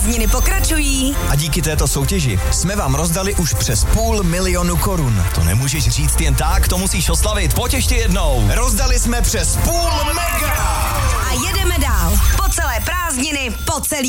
Prázdniny pokračují. A díky této soutěži jsme vám rozdali už přes 500 000 korun. To nemůžeš říct jen tak, to musíš oslavit. Pojď ještě jednou. Rozdali jsme přes 500 000 mega. A jedeme dál. Po celé prázdniny, po celý